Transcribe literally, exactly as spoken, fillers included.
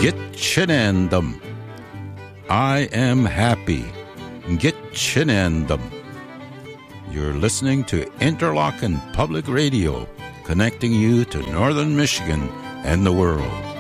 Gitchinandum. I am happy. Gitchinandum. You're listening to Interlochen Public Radio, connecting you to northern Michigan and the world.